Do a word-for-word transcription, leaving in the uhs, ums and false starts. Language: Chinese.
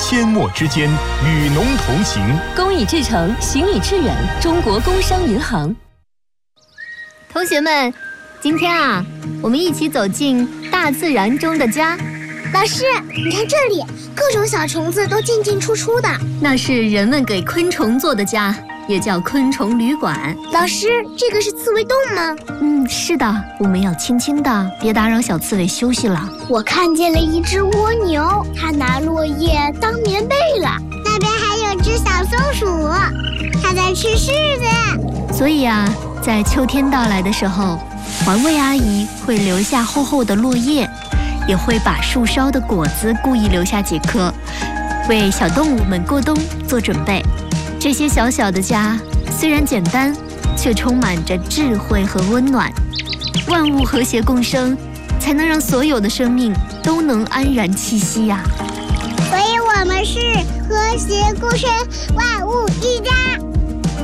阡陌之间，与农同行。 公益至诚，行以致远。中国工商银行。 同学们，今天啊，我们一起走进大自然中的家。 老师，你看这里，各种小虫子都进进出出的。 那是人们给昆虫做的家，也叫昆虫旅馆。 老师，这个是刺猬洞吗？ 嗯，是的，我们要轻轻的，别打扰小刺猬休息了。 我看见了一只蜗牛，它拿落叶当棉被了。那边还有只小松鼠，它在吃柿子。 所以啊，在秋天到来的时候，环卫阿姨会留下厚厚的落叶，也会把树梢的果子故意留下几颗，为小动物们过冬做准备。这些小小的家虽然简单，却充满着智慧和温暖。万物和谐共生，才能让所有的生命都能安然栖息呀、 所以我们是和谐共生，万物